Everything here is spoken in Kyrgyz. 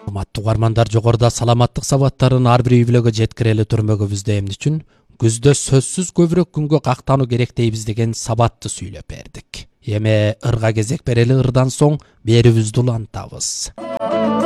Урматтуу угармандар, жогоруда саламаттык сабаттарын ар бир үй бүлөгө жеткирели түрмөгүбүздө эмне үчүн күздө сөзсүз көбүрөөк күнгө кактануу керек дейбиз деген сабатты сүйлөп бердик. Эми ырга кезек берели, ырдан соң берүүбүздү улантабыз.